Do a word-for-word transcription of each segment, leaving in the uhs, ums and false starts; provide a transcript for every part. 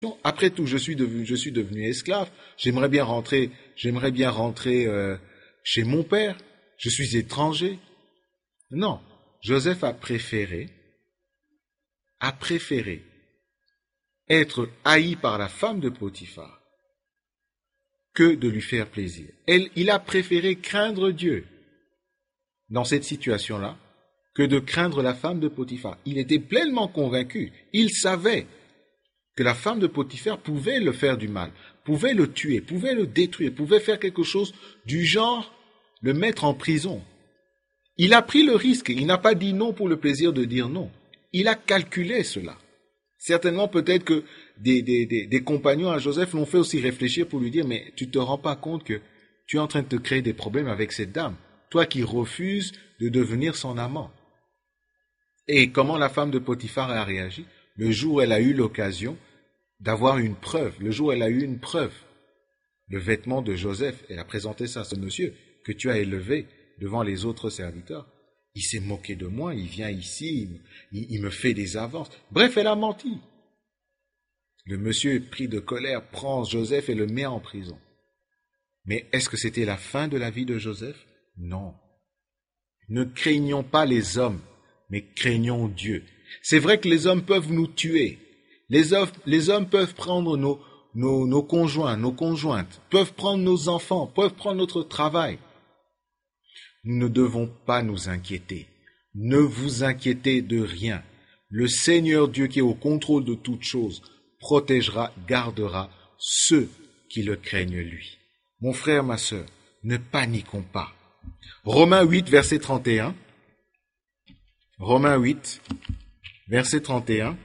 Après tout, je suis devenu, je suis devenu esclave. J'aimerais bien rentrer, j'aimerais bien rentrer euh, chez mon père. Je suis étranger. Non, Joseph a préféré, a préféré être haï par la femme de Potiphar que de lui faire plaisir. Elle, il a préféré craindre Dieu dans cette situation-là que de craindre la femme de Potiphar. Il était pleinement convaincu. Il savait que la femme de Potiphar pouvait le faire du mal, pouvait le tuer, pouvait le détruire, pouvait faire quelque chose du genre le mettre en prison. Il a pris le risque. Il n'a pas dit non pour le plaisir de dire non. Il a calculé cela. Certainement, peut-être que des, des, des, des compagnons à Joseph l'ont fait aussi réfléchir pour lui dire, mais tu te rends pas compte que tu es en train de te créer des problèmes avec cette dame, toi qui refuses de devenir son amant. Et comment la femme de Potiphar a réagi? Le jour où elle a eu l'occasion d'avoir une preuve, le jour où elle a eu une preuve, le vêtement de Joseph, elle a présenté ça à ce monsieur que tu as élevé devant les autres serviteurs. Il s'est moqué de moi, il vient ici, il, il me fait des avances. Bref, elle a menti. Le monsieur, pris de colère, prend Joseph et le met en prison. Mais est-ce que c'était la fin de la vie de Joseph? Non. Ne craignons pas les hommes, mais craignons Dieu. C'est vrai que les hommes peuvent nous tuer. Les hommes, les hommes peuvent prendre nos, nos, nos conjoints, nos conjointes, peuvent prendre nos enfants, peuvent prendre notre travail. Nous ne devons pas nous inquiéter. Ne vous inquiétez de rien. Le Seigneur Dieu qui est au contrôle de toutes choses protégera, gardera ceux qui le craignent lui. Mon frère, ma sœur, ne paniquons pas. Romains huit, verset trente et un. Romains huit, verset trente et un.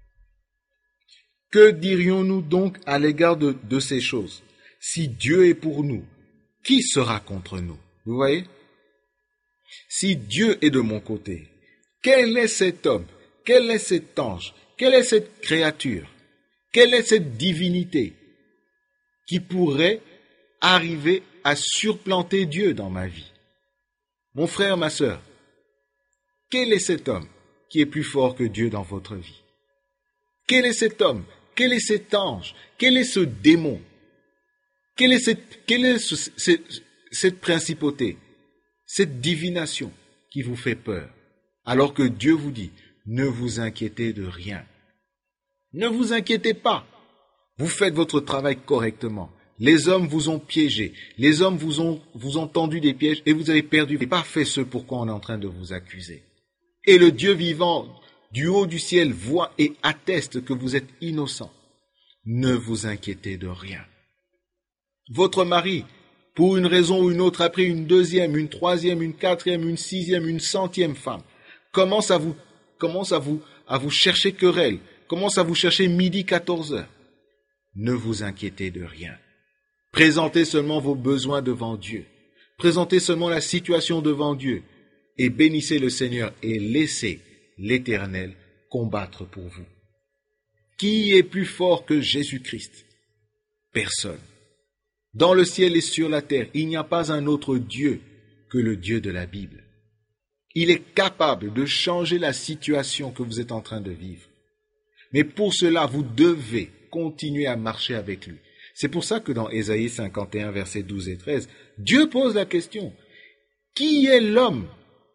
Que dirions-nous donc à l'égard de, de ces choses? Si Dieu est pour nous, qui sera contre nous? Vous voyez? Si Dieu est de mon côté, quel est cet homme? Quel est cet ange? Quelle est cette créature? Quelle est cette divinité qui pourrait arriver à surplanter Dieu dans ma vie? Mon frère, ma sœur, quel est cet homme qui est plus fort que Dieu dans votre vie? Quel est cet homme? Quel est cet ange? Quel est ce démon? Quelle est cette, quelle est ce, cette, cette principauté? Cette divination qui vous fait peur, alors que Dieu vous dit, ne vous inquiétez de rien. Ne vous inquiétez pas. Vous faites votre travail correctement. Les hommes vous ont piégé. Les hommes vous ont, vous ont tendu des pièges et vous avez perdu. Vous n'avez pas fait ce pourquoi on est en train de vous accuser. Et le Dieu vivant, du haut du ciel, voit et atteste que vous êtes innocent. Ne vous inquiétez de rien. Votre mari, pour une raison ou une autre, a pris une deuxième, une troisième, une quatrième, une sixième, une centième femme, commence à vous, commence à vous, à vous chercher querelle, commence à vous chercher midi, quatorze heures. Ne vous inquiétez de rien. Présentez seulement vos besoins devant Dieu. Présentez seulement la situation devant Dieu et bénissez le Seigneur et laissez l'Éternel combattre pour vous. Qui est plus fort que Jésus-Christ? Personne. Dans le ciel et sur la terre, il n'y a pas un autre Dieu que le Dieu de la Bible. Il est capable de changer la situation que vous êtes en train de vivre. Mais pour cela, vous devez continuer à marcher avec lui. C'est pour ça que dans Ésaïe cinquante et un, versets douze et treize, Dieu pose la question, qui est l'homme?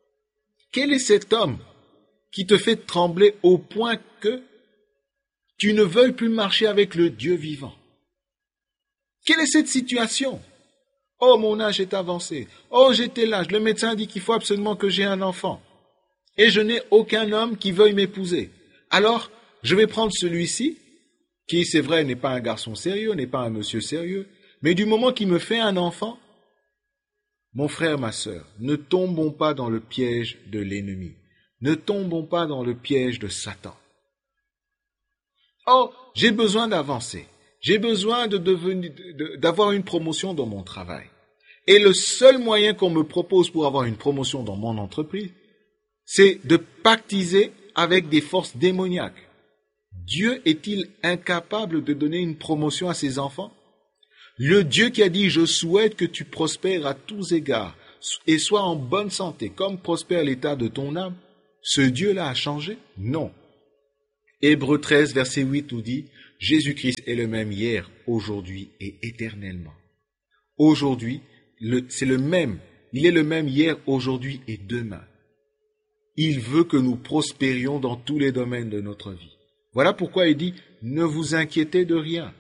Quel est cet homme qui te fait trembler au point que tu ne veuilles plus marcher avec le Dieu vivant? Quelle est cette situation? Oh, mon âge est avancé. Oh, j'étais l'âge. Le médecin dit qu'il faut absolument que j'ai un enfant. Et je n'ai aucun homme qui veuille m'épouser. Alors, je vais prendre celui-ci, qui, c'est vrai, n'est pas un garçon sérieux, n'est pas un monsieur sérieux, mais du moment qu'il me fait un enfant, mon frère, ma sœur, ne tombons pas dans le piège de l'ennemi. Ne tombons pas dans le piège de Satan. Oh, j'ai besoin d'avancer. J'ai besoin de devenir, de, d'avoir une promotion dans mon travail. Et le seul moyen qu'on me propose pour avoir une promotion dans mon entreprise, c'est de pactiser avec des forces démoniaques. Dieu est-il incapable de donner une promotion à ses enfants? Le Dieu qui a dit « Je souhaite que tu prospères à tous égards et sois en bonne santé, comme prospère l'état de ton âme », ce Dieu-là a changé? Non. Hébreux treize, verset huit nous dit, Jésus-Christ est le même hier, aujourd'hui et éternellement. Aujourd'hui, le, c'est le même. Il est le même hier, aujourd'hui et demain. Il veut que nous prospérions dans tous les domaines de notre vie. Voilà pourquoi il dit, ne vous inquiétez de rien.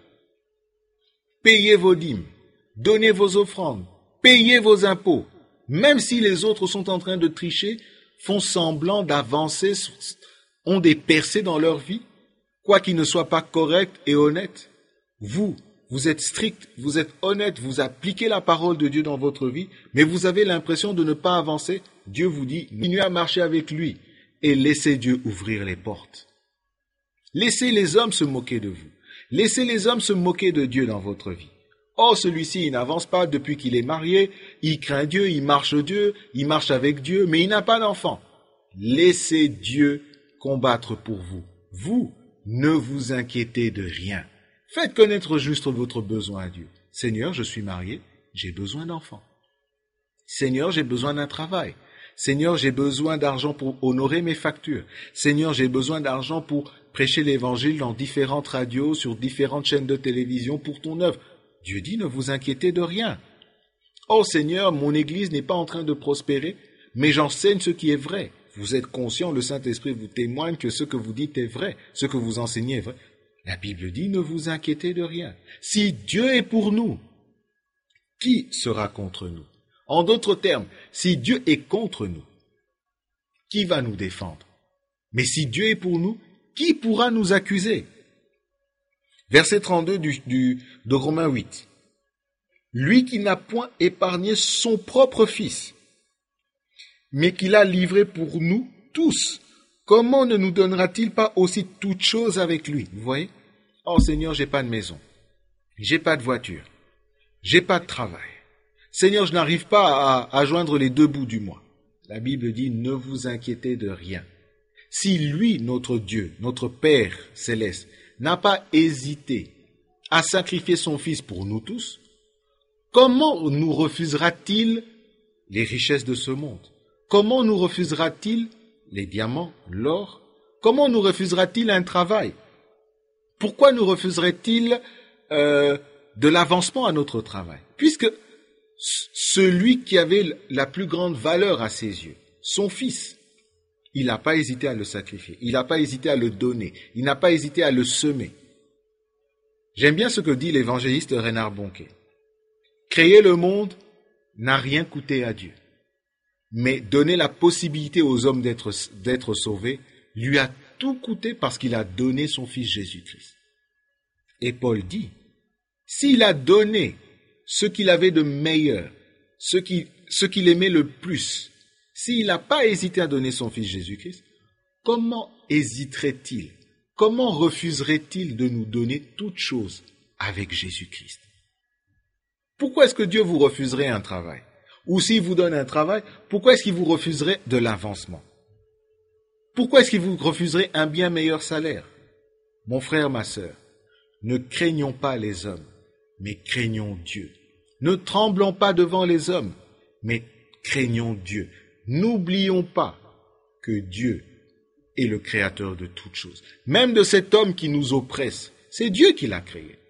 Payez vos dîmes, donnez vos offrandes, payez vos impôts. Même si les autres sont en train de tricher, font semblant d'avancer, ont des percées dans leur vie, quoi qu'ils ne soient pas corrects et honnêtes. Vous, vous êtes strict, vous êtes honnête, vous appliquez la parole de Dieu dans votre vie, mais vous avez l'impression de ne pas avancer. Dieu vous dit, continuez à marcher avec lui et laissez Dieu ouvrir les portes. Laissez les hommes se moquer de vous. Laissez les hommes se moquer de Dieu dans votre vie. Oh, celui-ci, il n'avance pas depuis qu'il est marié, il craint Dieu, il marche Dieu, il marche avec Dieu, mais il n'a pas d'enfant. Laissez Dieu combattre pour vous. Vous, ne vous inquiétez de rien. Faites connaître juste votre besoin à Dieu. Seigneur, je suis marié, j'ai besoin d'enfants. Seigneur, j'ai besoin d'un travail. Seigneur, j'ai besoin d'argent pour honorer mes factures. Seigneur, j'ai besoin d'argent pour prêcher l'évangile dans différentes radios, sur différentes chaînes de télévision pour ton œuvre. Dieu dit, ne vous inquiétez de rien. Oh Seigneur, mon Église n'est pas en train de prospérer, mais j'enseigne ce qui est vrai. Vous êtes conscient, le Saint-Esprit vous témoigne que ce que vous dites est vrai, ce que vous enseignez est vrai. La Bible dit, ne vous inquiétez de rien. Si Dieu est pour nous, qui sera contre nous? En d'autres termes, si Dieu est contre nous, qui va nous défendre? Mais si Dieu est pour nous, qui pourra nous accuser? Verset trente-deux du, du, de Romains huit. Lui qui n'a point épargné son propre fils, mais qui l'a livré pour nous tous, comment ne nous donnera-t-il pas aussi toutes choses avec lui? Vous voyez? Oh Seigneur, j'ai pas de maison, j'ai pas de voiture, j'ai pas de travail. Seigneur, je n'arrive pas à, à joindre les deux bouts du mois. La Bible dit, ne vous inquiétez de rien. Si lui, notre Dieu, notre Père céleste, n'a pas hésité à sacrifier son Fils pour nous tous, comment nous refusera-t-il les richesses de ce monde? Comment nous refusera-t-il les diamants, l'or? Comment nous refusera-t-il un travail? Pourquoi nous refuserait-il euh, de l'avancement à notre travail? Puisque celui qui avait la plus grande valeur à ses yeux, son Fils, il n'a pas hésité à le sacrifier, il n'a pas hésité à le donner, il n'a pas hésité à le semer. J'aime bien ce que dit l'évangéliste Reinhard Bonnke. Créer le monde n'a rien coûté à Dieu, mais donner la possibilité aux hommes d'être, d'être sauvés lui a tout coûté parce qu'il a donné son Fils Jésus-Christ. Et Paul dit, s'il a donné ce qu'il avait de meilleur, ce qu'il, ce qu'il aimait le plus, s'il n'a pas hésité à donner son Fils Jésus-Christ, comment hésiterait-il? Comment refuserait-il de nous donner toutes choses avec Jésus-Christ? Pourquoi est-ce que Dieu vous refuserait un travail? Ou s'il vous donne un travail, pourquoi est-ce qu'il vous refuserait de l'avancement? Pourquoi est-ce qu'il vous refuserait un bien meilleur salaire? Mon frère, ma sœur, ne craignons pas les hommes, mais craignons Dieu. Ne tremblons pas devant les hommes, mais craignons Dieu. N'oublions pas que Dieu est le créateur de toutes choses. Même de cet homme qui nous oppresse, c'est Dieu qui l'a créé.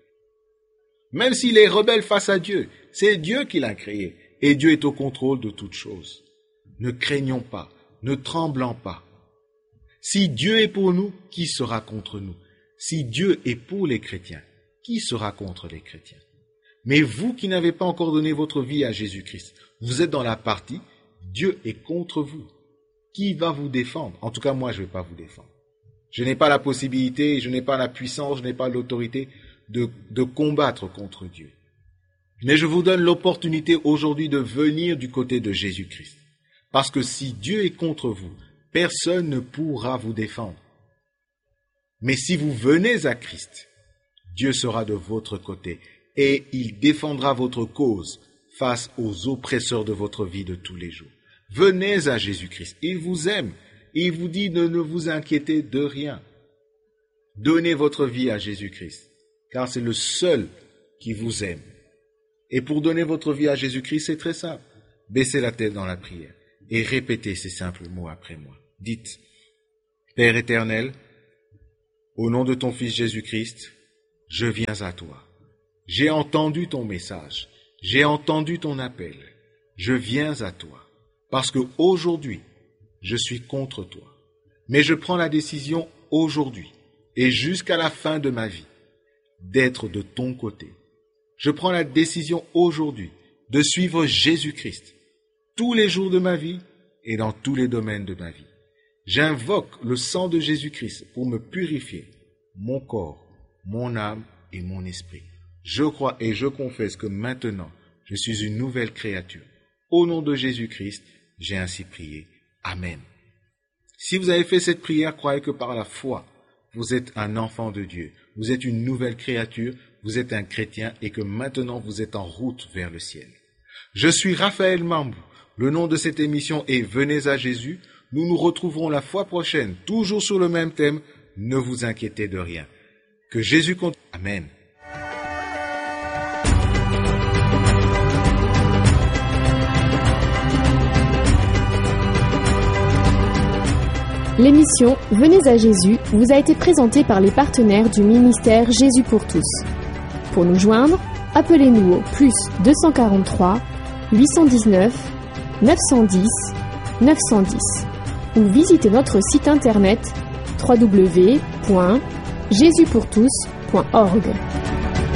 Même s'il est rebelle face à Dieu, c'est Dieu qui l'a créé. Et Dieu est au contrôle de toutes choses. Ne craignons pas, ne tremblons pas. Si Dieu est pour nous, qui sera contre nous? Si Dieu est pour les chrétiens, qui sera contre les chrétiens? Mais vous qui n'avez pas encore donné votre vie à Jésus-Christ, vous êtes dans la partie, Dieu est contre vous. Qui va vous défendre? En tout cas, moi, je ne vais pas vous défendre. Je n'ai pas la possibilité, je n'ai pas la puissance, je n'ai pas l'autorité de, de combattre contre Dieu. Mais je vous donne l'opportunité aujourd'hui de venir du côté de Jésus-Christ. Parce que si Dieu est contre vous, personne ne pourra vous défendre. Mais si vous venez à Christ, Dieu sera de votre côté et il défendra votre cause face aux oppresseurs de votre vie de tous les jours. Venez à Jésus-Christ. Il vous aime. Il vous dit de ne vous inquiéter de rien. Donnez votre vie à Jésus-Christ, car c'est le seul qui vous aime. Et pour donner votre vie à Jésus-Christ, c'est très simple. Baissez la tête dans la prière et répétez ces simples mots après moi. Dites, Père éternel, Au nom de ton Fils Jésus-Christ, je viens à toi. J'ai entendu ton message. J'ai entendu ton appel. Je viens à toi. Parce que aujourd'hui, je suis contre toi. Mais je prends la décision aujourd'hui et jusqu'à la fin de ma vie d'être de ton côté. Je prends la décision aujourd'hui de suivre Jésus-Christ tous les jours de ma vie et dans tous les domaines de ma vie. J'invoque le sang de Jésus-Christ pour me purifier mon corps, mon âme et mon esprit. Je crois et je confesse que maintenant, je suis une nouvelle créature. Au nom de Jésus-Christ, j'ai ainsi prié. Amen. Si vous avez fait cette prière, croyez que par la foi, vous êtes un enfant de Dieu. Vous êtes une nouvelle créature, vous êtes un chrétien et que maintenant vous êtes en route vers le ciel. Je suis Raphaël Mambou. Le nom de cette émission est Venez à Jésus. Nous nous retrouverons la fois prochaine, toujours sur le même thème. Ne vous inquiétez de rien. Que Jésus compte. Amen. L'émission Venez à Jésus vous a été présentée par les partenaires du ministère Jésus pour tous. Pour nous joindre, appelez-nous au plus deux cent quarante-trois, huit cent dix-neuf, neuf cent dix, neuf cent dix ou visitez notre site internet w w w point jésus pour tous point org.